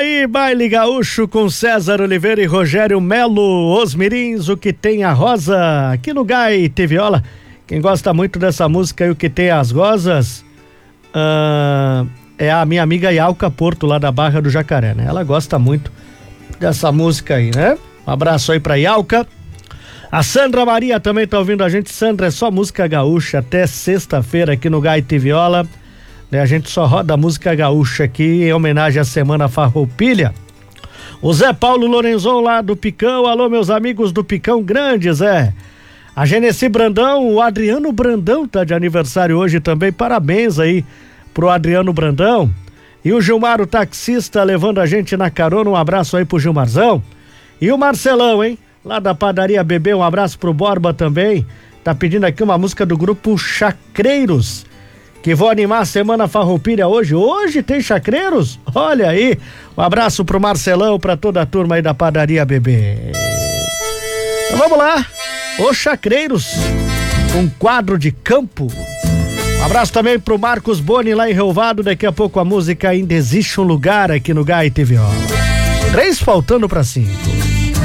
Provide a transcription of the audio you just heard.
aí, baile gaúcho com César Oliveira e Rogério Melo, os mirins, o que tem a rosa, aqui no Gaita e Viola. Quem gosta muito dessa música aí, o que tem as rosas, é a minha amiga Yalca Porto, lá da Barra do Jacaré, né? Ela gosta muito dessa música aí, né? Um abraço aí pra Yalca. A Sandra Maria também tá ouvindo a gente. Sandra, é só música gaúcha até sexta-feira aqui no Gaita e Viola. A gente só roda música gaúcha aqui em homenagem à Semana Farroupilha. O Zé Paulo Lorenzon lá do Picão. Alô, meus amigos do Picão Grande, Zé. A Genesi Brandão, o Adriano Brandão tá de aniversário hoje também. Parabéns aí pro Adriano Brandão. E o Gilmar, o taxista, levando a gente na carona. Um abraço aí pro Gilmarzão. E o Marcelão, hein? Lá da Padaria Bebê, um abraço pro Borba também. Tá pedindo aqui uma música do grupo Chacreiros, que vou animar a Semana Farroupilha hoje. Hoje tem Chacreiros? Olha aí. Um abraço pro Marcelão, pra toda a turma aí da Padaria Bebê. Então vamos lá. Os Chacreiros, um quadro de campo. Um abraço também pro Marcos Boni lá em Relvado. Daqui a pouco a música Ainda Existe um Lugar aqui no Gaita e Viola. 3 faltando pra 5.